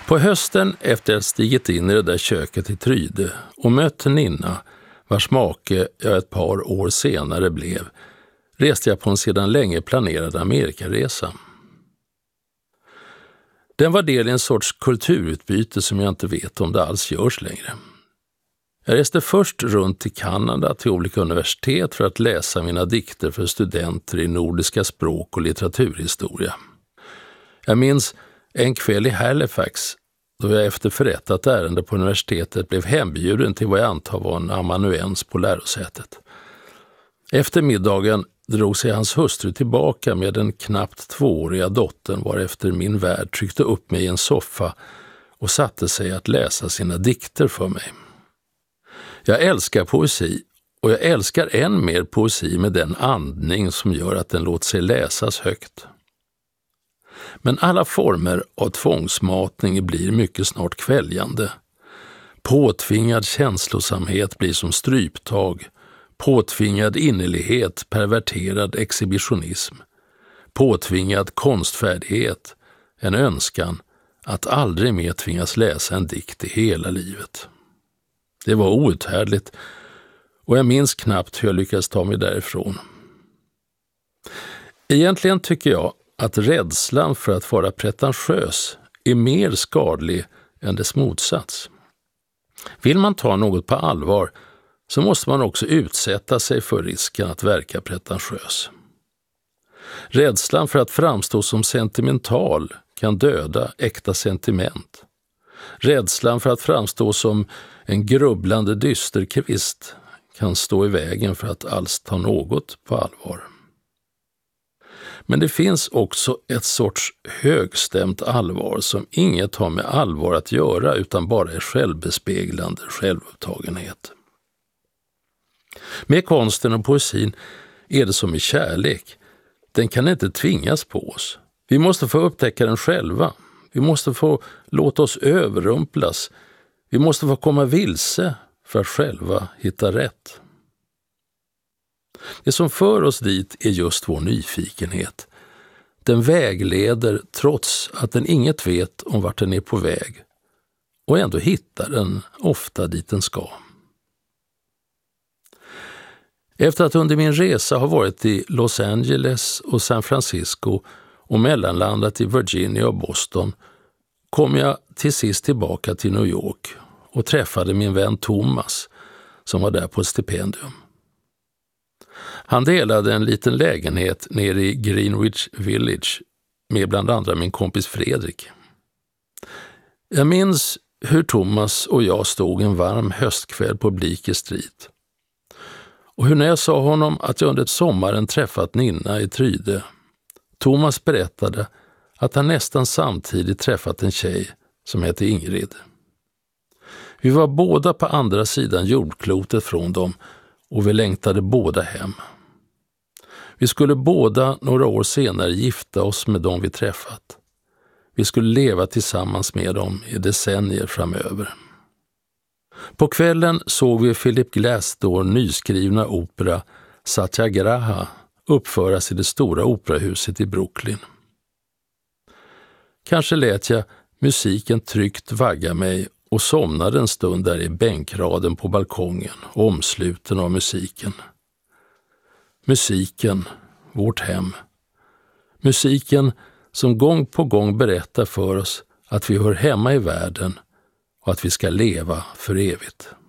På hösten efter att stigit in i det där köket i Tryde och mött Nina, vars make jag ett par år senare blev, reste jag på en sedan länge planerad Amerikaresa. Den var del i en sorts kulturutbyte som jag inte vet om det alls görs längre. Jag reste först runt i Kanada till olika universitet för att läsa mina dikter för studenter i nordiska språk och litteraturhistoria. Jag minns en kväll i Halifax då jag efter förrättat ärende på universitetet blev hembjuden till vad jag antar var en amanuens på lärosätet. Efter middagen drog sig hans hustru tillbaka med den knappt 2-åriga dottern, varefter min värd tryckte upp mig i en soffa och satte sig att läsa sina dikter för mig. Jag älskar poesi, och jag älskar än mer poesi med den andning som gör att den låter sig läsas högt. Men alla former av tvångsmatning blir mycket snart kväljande. Påtvingad känslosamhet blir som stryptag, påtvingad innerlighet, perverterad exhibitionism, påtvingad konstfärdighet, en önskan att aldrig mer tvingas läsa en dikt i hela livet. Det var outhärdligt, och jag minns knappt hur jag lyckades ta mig därifrån. Egentligen tycker jag att rädslan för att vara pretentiös är mer skadlig än dess motsats. Vill man ta något på allvar så måste man också utsätta sig för risken att verka pretentiös. Rädslan för att framstå som sentimental kan döda äkta sentiment. Rädslan för att framstå som en grubblande dysterkvist kan stå i vägen för att alls ta något på allvar. Men det finns också ett sorts högstämt allvar som inget har med allvar att göra utan bara är självbespeglande självupptagenhet. Med konsten och poesin är det som i kärlek. Den kan inte tvingas på oss. Vi måste få upptäcka den själva. Vi måste få låta oss överrumplas. Vi måste få komma vilse för att själva hitta rätt. Det som för oss dit är just vår nyfikenhet. Den vägleder trots att den inget vet om vart den är på väg. Och ändå hittar den ofta dit den ska. Efter att under min resa ha varit i Los Angeles och San Francisco och mellanlandat i Virginia och Boston kom jag till sist tillbaka till New York och träffade min vän Thomas som var där på ett stipendium. Han delade en liten lägenhet nere i Greenwich Village med bland andra min kompis Fredrik. Jag minns hur Thomas och jag stod en varm höstkväll på Bleecker Street. Och hur när jag sa honom att jag under sommaren träffat Nina i Tryde. Thomas berättade att han nästan samtidigt träffat en tjej som hette Ingrid. Vi var båda på andra sidan jordklotet från dem och vi längtade båda hem. Vi skulle båda några år senare gifta oss med dem vi träffat. Vi skulle leva tillsammans med dem i decennier framöver. På kvällen såg vi Philip Glass nyskrivna opera Satyagraha uppföras i det stora operahuset i Brooklyn. Kanske lät jag musiken tryggt vagga mig och somnade en stund där i bänkraden på balkongen, omsluten av musiken. Musiken, vårt hem. Musiken som gång på gång berättar för oss att vi hör hemma i världen och att vi ska leva för evigt.